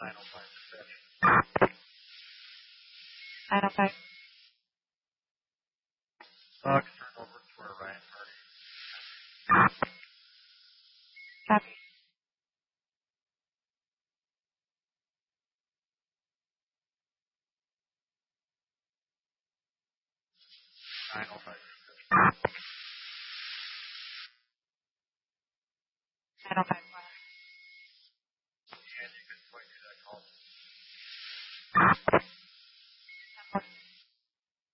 905. Fox, turn over to our Ryan Hardy. Copy. Nine oh five. 905.